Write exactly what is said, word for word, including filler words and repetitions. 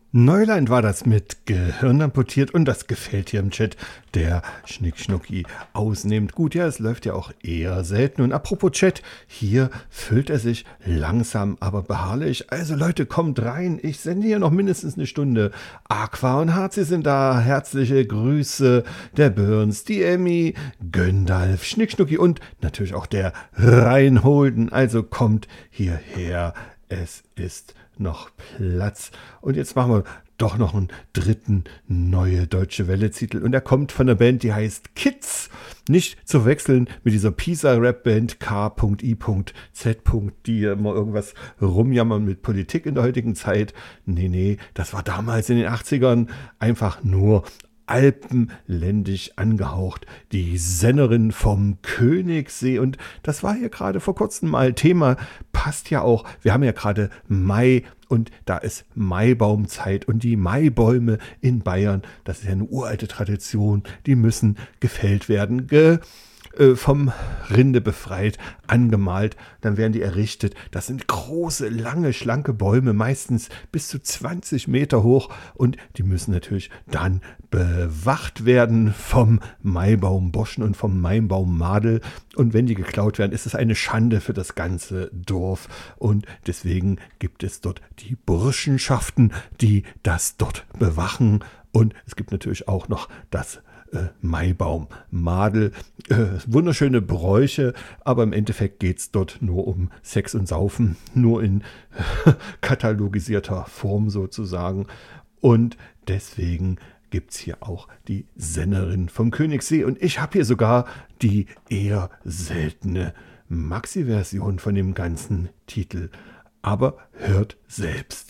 Neuland war das mit Gehirn amputiert und das gefällt hier im Chat, der Schnickschnucki ausnehmend gut. Ja, es läuft ja auch eher selten. Und apropos Chat, hier füllt er sich langsam, aber beharrlich. Also Leute, kommt rein, ich sende hier noch mindestens eine Stunde. Aqua und Harzi sind da, herzliche Grüße, der Burns, die Emmy, Göndalf, Schnickschnucki und natürlich auch der Reinholden. Also kommt hierher, es ist noch Platz. Und jetzt machen wir doch noch einen dritten neue Deutsche Welle-Titel. Und er kommt von der Band, die heißt Kids. Nicht zu wechseln mit dieser Pisa-Rap-Band K I Z, die immer irgendwas rumjammern mit Politik in der heutigen Zeit. Nee, nee, das war damals in den achtzigern einfach nur alpenländisch angehaucht, die Sennerin vom Königssee. Und das war hier gerade vor kurzem mal Thema, passt ja auch. Wir haben ja gerade Mai und da ist Maibaumzeit und die Maibäume in Bayern, das ist ja eine uralte Tradition, die müssen gefällt werden, ge vom Rinde befreit, angemalt, dann werden die errichtet. Das sind große, lange, schlanke Bäume, meistens bis zu zwanzig Meter hoch und die müssen natürlich dann bewacht werden vom Maibaumboschen und vom Maibaummadel und wenn die geklaut werden, ist es eine Schande für das ganze Dorf und deswegen gibt es dort die Burschenschaften, die das dort bewachen und es gibt natürlich auch noch das Äh, Maibaum, Madel, äh, wunderschöne Bräuche, aber im Endeffekt geht es dort nur um Sex und Saufen, nur in äh, katalogisierter Form sozusagen. Und deswegen gibt es hier auch die Sennerin vom Königssee. Und ich habe hier sogar die eher seltene Maxi-Version von dem ganzen Titel. Aber hört selbst.